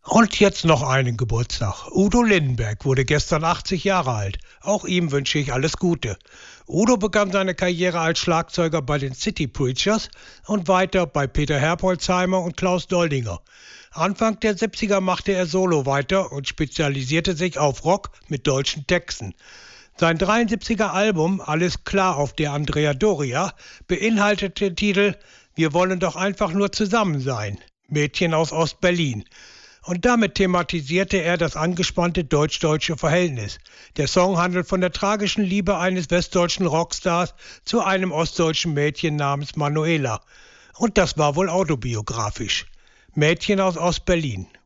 Und jetzt noch einen Geburtstag. Udo Lindenberg wurde gestern 80 Jahre alt. Auch ihm wünsche ich alles Gute. Udo begann seine Karriere als Schlagzeuger bei den City Preachers und weiter bei Peter Herbolzheimer und Klaus Doldinger. Anfang der 70er machte er solo weiter und spezialisierte sich auf Rock mit deutschen Texten. Sein 73er Album Alles klar auf der Andrea Doria beinhaltete den Titel Wir wollen doch einfach nur zusammen sein. Mädchen aus Ostberlin. Und damit thematisierte er das angespannte deutsch-deutsche Verhältnis. Der Song handelt von der tragischen Liebe eines westdeutschen Rockstars zu einem ostdeutschen Mädchen namens Manuela. Und das war wohl autobiografisch. Mädchen aus Ostberlin.